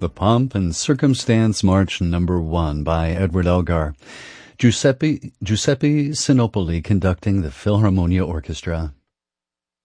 The Pomp and Circumstance March Number 1 by Edward Elgar. Giuseppe Sinopoli conducting the Philharmonia Orchestra.